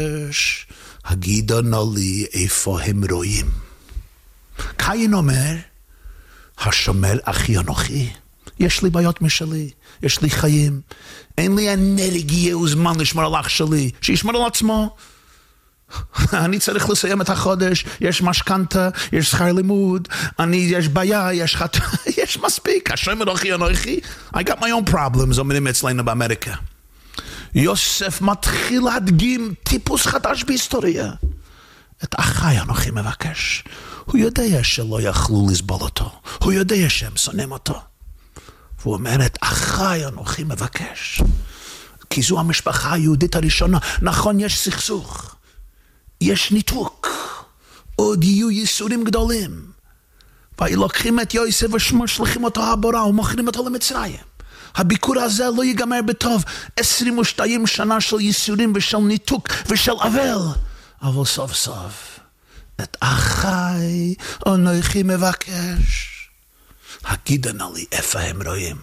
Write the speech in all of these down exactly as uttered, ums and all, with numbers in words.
הגידו נא לי איפה הם רואים. קין אומר, השומר אחי אנוכי. יש לי בעיות משלי, יש לי חיים, אין לי אנרגיה וזמן לשמור על אח שלי, שישמור על עצמו. אני צריך לסיים את החודש, יש משכנתה, יש שכר לימוד, אני, יש בעיה, יש חת... יש מספיק, השומר אחי אנוכי. I got my own problems, אומרים אצלנו באמריקה. יוסף מתחיל להדגים טיפוס חדש בהיסטוריה. את אחי אנוכי מבקש. הוא יודע שלא יכלו לסבול אותו, הוא יודע שהם שונאים אותו. והוא אומר, את אחי אנוכי מבקש. כי זו המשפחה היהודית הראשונה. נכון, יש סכסוך, יש ניתוק, עוד יהיו ייסורים גדולים. ולוקחים את יוסף ומשליכים אותו הבורה ומוכרים אותו למצרים. הביקור הזה לא ייגמר בטוב. עשרים ושתיים שנה של ייסורים ושל ניתוק ושל אבל. אבל סוף סוף את אחי אנוכי מבקש. הגידו נא לי איפה הם רואים.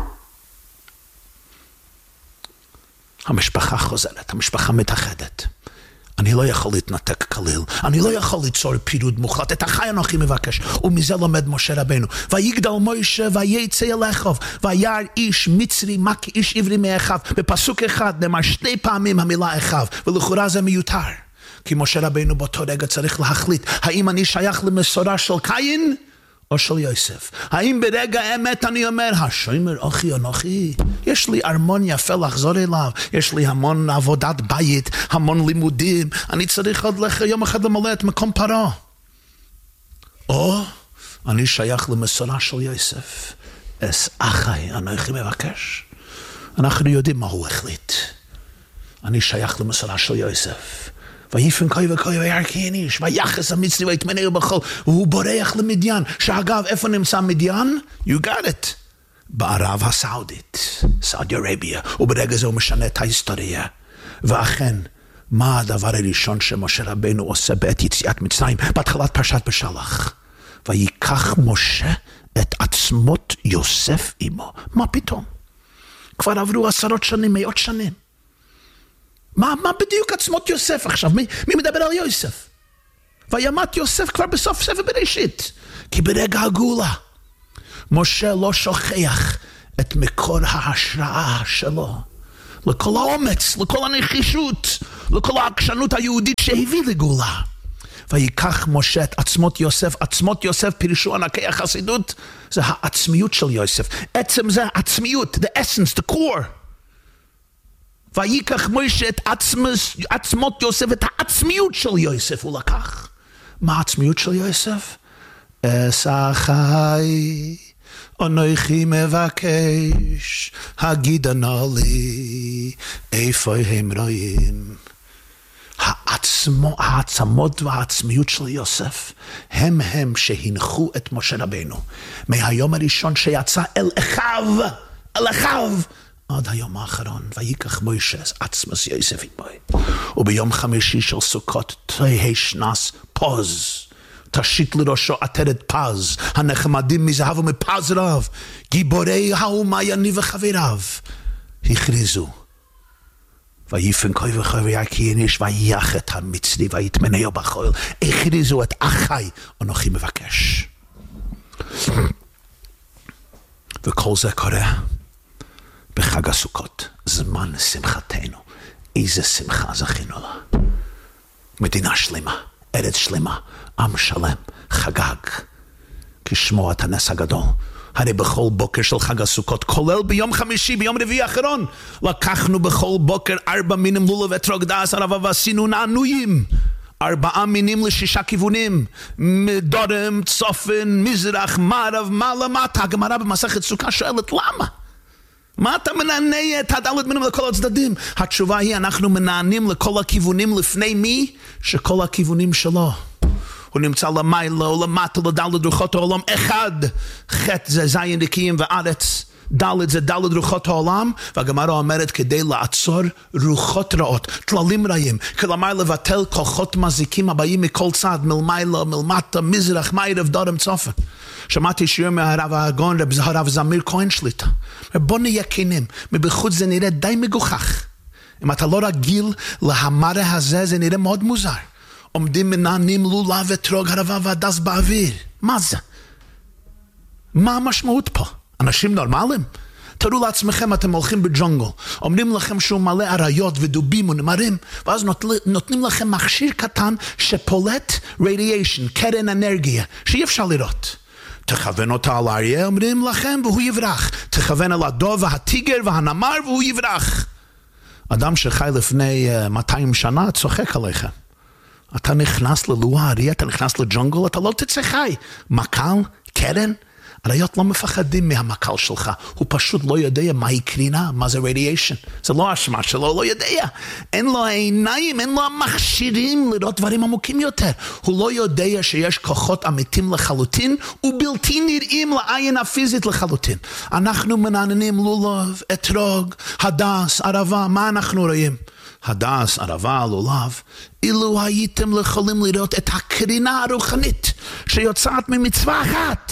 המשפחה חוזרת, המשפחה מתאחדת. אני לא יכול להתנתק כליל, אני לא יכול ליצור פירוד מוחלט. את אחי אנוכי מבקש. ומזה לומד משה רבנו, ויגדל משה ויצא אל אחיו וירא איש מצרי מכה איש עברי מאחיו. בפסוק אחד נאמר שתי פעמים המילה אחיו, ולכאורה זה מיותר, כי משה רבנו באותו רגע צריך להחליט האם אני שייך למסורה של קין או של יוסף. האם ברגע האמת אני אומר, השומר אחי אנוכי, יש לי ארמון יפה לחזור אליו, יש לי המון עבודת בית, המון לימודים, אני צריך עוד יום אחד למלא את מקום פרעה. או אני שייך למסורה של יוסף, אס אחי אנוכי מבקש. אנחנו יודעים מה הוא החליט. אני שייך למסורה של יוסף. ויפן כה וכה וירא כי אין איש, ויחס המצרי ויטמנהו בחול, והוא בורח למדיין. שאגב, איפה נמצא מדיין? You got it. בערב הסעודית, סעודי ערביה, וברגע זה הוא משנה את ההיסטוריה. ואכן, מה הדבר הראשון שמשה רבנו עושה בעת יציאת מצרים? בהתחלת פרשת בשלח. ויקח משה את עצמות יוסף עמו. מה פתאום? כבר עברו עשרות שנים, מאות שנים. מה, מה בדיוק עצמות יוסף עכשיו? מי, מי מדבר על יוסף? וימת יוסף כבר בסוף ספר בראשית. כי ברגע הגאולה, משה לא שוכח את מקור ההשראה שלו. לכל האומץ, לכל הנחישות, לכל העקשנות היהודית שהביא לגאולה. ויקח משה את עצמות יוסף. עצמות יוסף פירשו ענקי החסידות, זה העצמיות של יוסף. עצם זה העצמיות, the essence, the core. ויקח משה את עצמות, עצמות יוסף, את העצמיות של יוסף הוא לקח. מה העצמיות של יוסף? אס אחי אנוכי מבקש, הגידו נא לי איפה הם רואים. העצמו, העצמות והעצמיות של יוסף הם הם שהנחו את משה רבנו מהיום הראשון שיצא אל אחיו, אל אחיו, עד היום האחרון. ויקח משה עצמוס יוסף עמו. וביום חמישי של סוכות תהי שנס פוז, תשית לראשו עטרת פז, הנחמדים מזהב ומפז רב, גיבורי האומה יניב וחבריו, הכריזו, ויפן כה וכה וירא כי אין איש, ויח את המצרי ויטמנהו בחול. הכריזו את אחי אנוכי מבקש. וכל זה קורה בחג הסוכות, זמן שמחתנו. איזה שמחה זכינו לה. מדינה שלמה, ארץ שלמה, עם שלם, חגג, כשמוע את הנס הגדול. הרי בכל בוקר של חג הסוכות, כולל ביום חמישי, ביום רביעי האחרון, לקחנו בכל בוקר ארבע מינים לולב אתרוג דאס ערבה ועשינו נענויים. ארבעה מינים לשישה כיוונים, דורם, צופן, מזרח, מערב, מעלה, מטה. הגמרא במסכת סוכה שואלת למה? מה אתה מנענע את הדלת מינים לכל הצדדים? התשובה היא, אנחנו מנענים לכל הכיוונים לפני מי? שכל הכיוונים שלו. הוא נמצא למעלה או למטה לדלת רוחות העולם. אחד, חטא זה זין נקיים וארץ, דלת זה דלת רוחות העולם. והגמרא אומרת כדי לעצור רוחות רעות, תללים רעים, כלומר לבטל כוחות מזיקים הבאים מכל צד, מלמעלה, מלמטה, מזרח, מערב, דורם, צופן. שמעתי שיר מהרב הגאון, הרב זמיר כהן שליטה. בוא נהיה כנים, מבחוץ זה נראה די מגוחך. אם אתה לא רגיל להמרה הזה, זה נראה מאוד מוזר. עומדים מנענים לולב וטרוג הרבה והדס באוויר. מה זה? מה המשמעות פה? אנשים נורמליים? תראו לעצמכם, אתם הולכים בג'ונגל, אומרים לכם שהוא מלא עריות ודובים ונמרים, ואז נותנים לכם מכשיר קטן שפולט רדיאשן, קרן אנרגיה, שאי אפשר לראות. תכוון אותה על האריה, אומרים לכם, והוא יברח. תכוון על הדוב והטיגר והנמר, והוא יברח. אדם שחי לפני מאתיים שנה צוחק עליכם. אתה נכנס ללוע האריה, אתה נכנס לג'ונגל, אתה לא תצא חי. מקל, קרן, אריות לא מפחדים מהמקל שלך, הוא פשוט לא יודע מהי קרינה, מה זה רדיאשן, זה לא אשמה שלו, לא יודע, אין לו עיניים, אין לו מכשירים לראות דברים עמוקים יותר, הוא לא יודע שיש כוחות אמיתים לחלוטין, ובלתי נראים לעין הפיזית לחלוטין. אנחנו מנעננים לולב, אתרוג, הדס, ערבה, מה אנחנו רואים? הדס, ערבה, לולב, אילו הייתם יכולים לראות את הקרינה הרוחנית שיוצאת ממצווה אחת,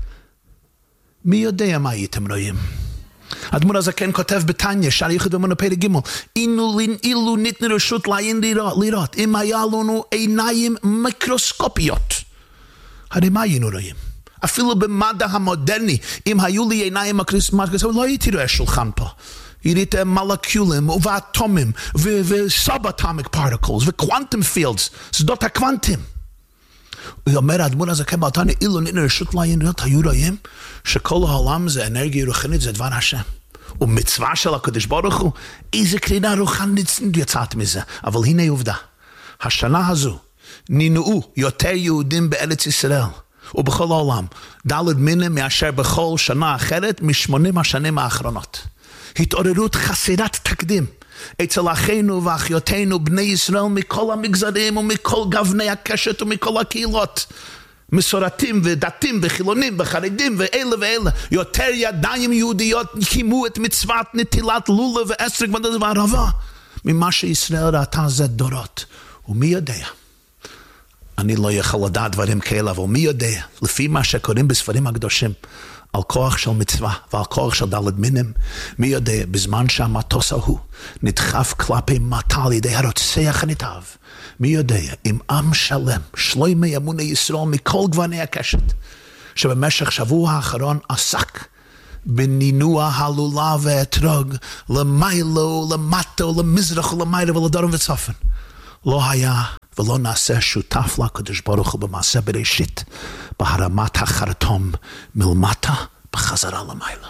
מי יודע מה הייתם רואים? אדמו"ר הזקן כותב בתניא, שער יחד במונה פרק ג', אילו ניתנה רשות לעין לראות, אם היה לנו עיניים מיקרוסקופיות, הרי מה היינו רואים? אפילו במדע המודרני, אם היו לי עיניים מיקרוסקופיות, לא הייתי רואה שולחן פה. יראיתם מולקולים ואטומים וסוב-אטומיק פרטיקלס וקוונטום פילדס, שדות הקוונטים. הוא אומר, האדמו"ר הזקן בתניא, אילו ניתנה רשות לעין לראות, היו רואים שכל העולם זה אנרגיה רוחנית, זה דבר השם. ומצווה של הקדוש ברוך הוא, איזה קרינה רוחנית יצאת מזה. אבל הנה עובדה, השנה הזו נינאו יותר יהודים בארץ ישראל, ובכל העולם, דלת מינים מאשר בכל שנה אחרת, משמונים השנים האחרונות. התעוררות חסרת תקדים. אצל אחינו ואחיותינו בני ישראל מכל המגזרים ומכל גווני הקשת ומכל הקהילות, מסורתים ודתים וחילונים וחרדים ואלה ואלה, יותר ידיים יהודיות קיימו את מצוות נטילת לולב ואסרק וערבה ממה שישראל ראתה זה דורות. ומי יודע? אני לא יכול לדעת דברים כאלה, אבל מי יודע? לפי מה שקוראים בספרים הקדושים על כוח של מצווה ועל כוח של דלת מינים, מי יודע, בזמן שהמטוס ההוא נדחף כלפי מטה על ידי הרוצח הנתעב, מי יודע, אם עם שלם, שלומי אמוני ישראל מכל גווני הקשת, שבמשך שבוע האחרון עסק בנינוע הלולב והאתרוג למיילו, למטו, למזרח ולמערב ולדרום וצפון, לא היה ולא נעשה שותף לקדוש ברוך הוא במעשה בראשית, בהרמת החרטום מלמטה בחזרה למעלה.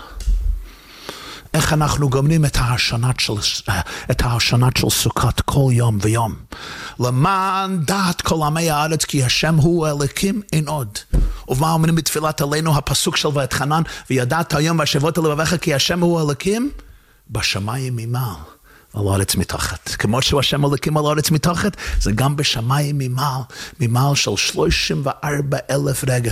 איך אנחנו גומרים את ההשנת של, את ההשנת של סוכות כל יום ויום? למען דעת כל עמי הארץ כי השם הוא אלוקים אין עוד. ומה אומרים בתפילת עלינו הפסוק של ואתחנן, וידעת היום והשבות לבביך כי השם הוא אלוקים בשמיים ממעל. על הארץ מתחת. כמו שהוא השם אלוקים על הארץ מתחת, זה גם בשמיים ממעל, ממעל של שלושים וארבע אלף רגל.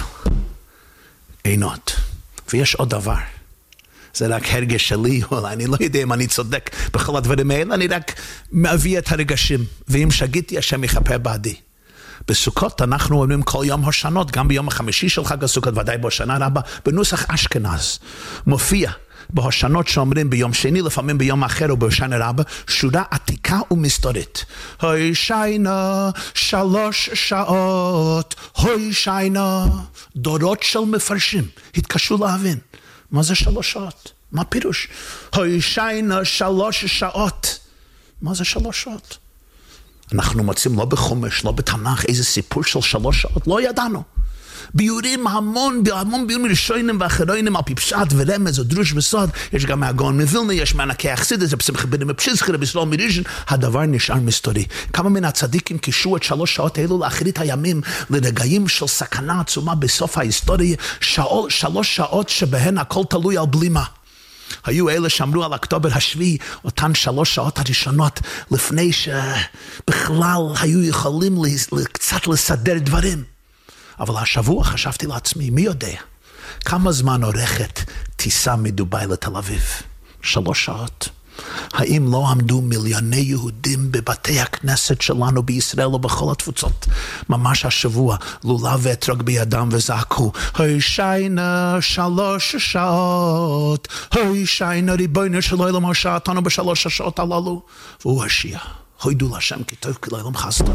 אין עוד. ויש עוד דבר. זה רק הרגש שלי, אולי אני לא יודע אם אני צודק בכל הדברים האלה, אני רק מביא את הרגשים, ואם שגיתי השם יכפר בעדי. בסוכות אנחנו אומרים כל יום הושנות, גם ביום החמישי של חג הסוכות, ודאי בשנה רבה, בנוסח אשכנז, מופיע, בהושנות שאומרים ביום שני, לפעמים ביום אחר או בהושענא רבה, שורה עתיקה ומסתורית. הושענא שלוש שעות, הושענא, דורות של מפרשים, התקשו להבין. מה זה שלוש שעות? מה פירוש? הושענא שלוש שעות. מה זה שלוש שעות? אנחנו מוצאים לא בחומש, לא בתנ"ך, איזה סיפור של שלוש שעות, לא ידענו. ביורים המון, המון ביורים ראשונים ואחרונים על פי פשט ורמז ודרוש וסוד, יש גם מהגאון מווילנה, יש מענקי החסידות, זה בשמחה בן מפשיזכי, בישראל מראשון, הדבר נשאר מסתורי. כמה מן הצדיקים קישרו את שלוש שעות האלו לאחרית הימים, לרגעים של סכנה עצומה בסוף ההיסטוריה, שעות, שלוש שעות שבהן הכל תלוי על בלימה. היו אלה שאמרו על אוקטובר השביעי, אותן שלוש שעות הראשונות, לפני שבכלל היו יכולים קצת לסדר דברים. אבל השבוע חשבתי לעצמי, מי יודע, כמה זמן עורכת טיסה מדובאי לתל אביב? שלוש שעות. האם לא עמדו מיליוני יהודים בבתי הכנסת שלנו בישראל ובכל התפוצות ממש השבוע לולב ואתרוג בידם וזעקו הושיענה שלוש שעות, הושיענה ריבונו של עולם הושעתנו בשלוש השעות הללו, והוא הושיע. הודו להשם כי טוב כי לעולם חסדו.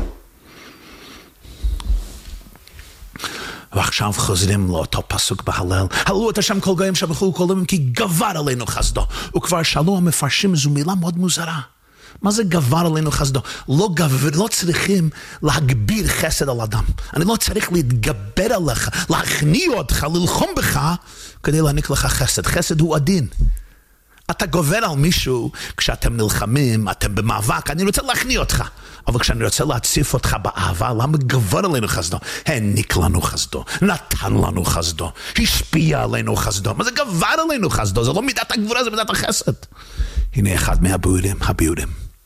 ועכשיו חוזרים לאותו פסוק בהלל, הללו את השם כל גויים שבחו כל עמים כי גבר עלינו חסדו. וכבר שאלו המפרשים, זו מילה מאוד מוזרה. מה זה גבר עלינו חסדו? לא, גבר, לא צריכים להגביר חסד על אדם. אני לא צריך להתגבר עליך, להכניע אותך, ללחום בך, כדי להעניק לך חסד. חסד הוא עדין. אתה גובר על מישהו כשאתם נלחמים, אתם במאבק, אני רוצה להכניע אותך. אבל כשאני רוצה להציף אותך באהבה, למה גבר עלינו חסדו? העניק לנו חסדו, נתן לנו חסדו, השפיע עלינו חסדו. מה זה גבר עלינו חסדו? זה לא מידת הגבורה, זה מידת החסד. הנה אחד מהביאורים, הביאורים.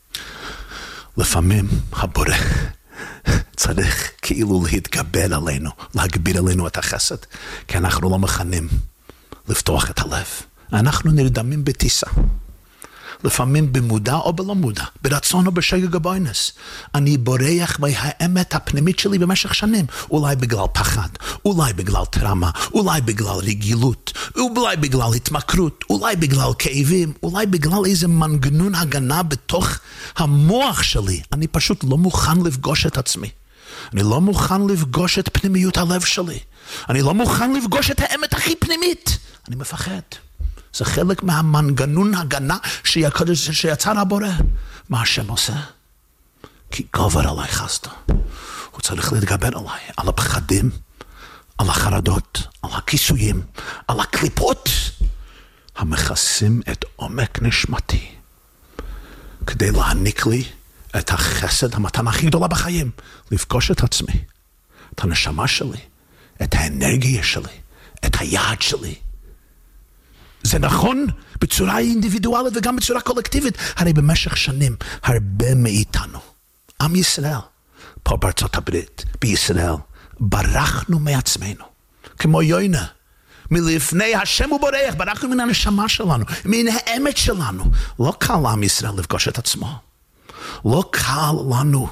לפעמים הבורא צריך כאילו להתגבר עלינו, להגביר עלינו את החסד, כי אנחנו לא מכנים לפתוח את הלב. אנחנו נרדמים בטיסה. לפעמים במודע או בלא מודע, ברצון או בשגג הבוינס. אני בורח מהאמת הפנימית שלי במשך שנים, אולי בגלל פחד, אולי בגלל טראומה, אולי בגלל רגילות, אולי בגלל התמכרות, אולי בגלל כאבים, אולי בגלל איזה מנגנון הגנה בתוך המוח שלי. אני פשוט לא מוכן לפגוש את עצמי. אני לא מוכן לפגוש את פנימיות הלב שלי. אני לא מוכן לפגוש את האמת הכי פנימית. אני מפחד. זה חלק מהמנגנון הגנה שיצר הבורא. מה השם עושה? כי גבר עליי חסדו. הוא צריך להתגבר עליי, על הפחדים, על החרדות, על הכיסויים, על הקליפות, המכסים את עומק נשמתי, כדי להעניק לי את החסד, המתנה הכי גדולה בחיים, לפגוש את עצמי, את הנשמה שלי, את האנרגיה שלי, את היעד שלי. זה נכון בצורה אינדיבידואלית וגם בצורה קולקטיבית. הרי במשך שנים הרבה מאיתנו, עם ישראל, פה בארצות הברית, בישראל, ברחנו מעצמנו. כמו יונה, מלפני השם הוא בורח, ברחנו מן הנשמה שלנו, מן האמת שלנו. לא קל לעם ישראל לפגוש את עצמו. לא קל לנו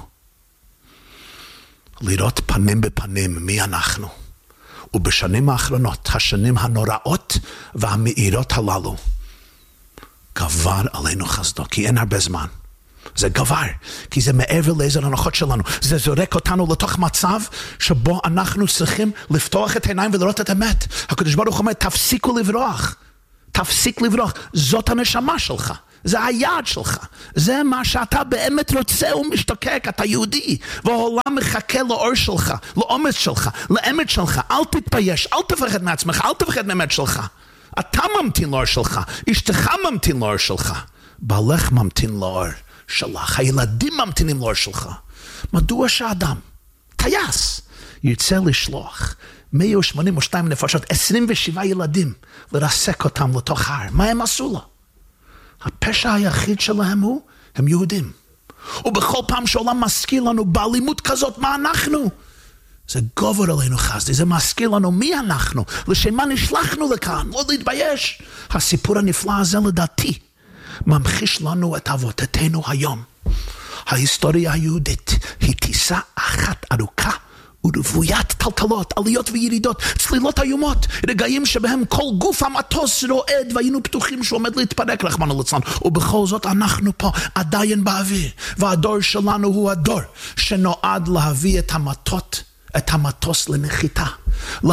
לראות פנים בפנים מי אנחנו. ובשנים האחרונות, השנים הנוראות והמאירות הללו, גבר עלינו חסדו, כי אין הרבה זמן. זה גבר, כי זה מעבר לאיזה הנחות שלנו. זה זורק אותנו לתוך מצב שבו אנחנו צריכים לפתוח את העיניים ולראות את האמת. הקדוש ברוך הוא אומר, תפסיקו לברוח. תפסיק לברוח. זאת הנשמה שלך. זה היעד שלך. זה מה שאתה באמת רוצה ומשתוקק. אתה יהודי. והעולם מחכה לאור שלך, לאומץ שלך, לאמת שלך. אל תתבייש, אל תפחד מעצמך, אל תפחד מהאמת שלך. אתה ממתין לאור שלך. אשתך ממתין לאור שלך. בעלך ממתין לאור שלך. הילדים ממתינים לאור שלך. מדוע שאדם, טייס, ירצה לשלוח מאה שמונים ושתיים נפשות, עשרים ושבעה ילדים, לרסק אותם לתוך הר? מה הם עשו לו? הפשע היחיד שלהם הוא, הם יהודים. ובכל פעם שהעולם מזכיר לנו באלימות כזאת, מה אנחנו? זה גובר עלינו חסדי, זה מזכיר לנו מי אנחנו, לשם מה נשלחנו לכאן, לא להתבייש. הסיפור הנפלא הזה לדעתי, ממחיש לנו את אבותינו היום. ההיסטוריה היהודית היא טיסה אחת ארוכה, ורוויית טלטלות, עליות וירידות, צלילות איומות, רגעים שבהם כל גוף המטוס רועד והיינו פתוחים שהוא עומד להתפרק, רחמנא ליצלן. ובכל זאת אנחנו פה עדיין באוויר, והדור שלנו הוא הדור שנועד להביא את המטות, את המטוס לנחיתה,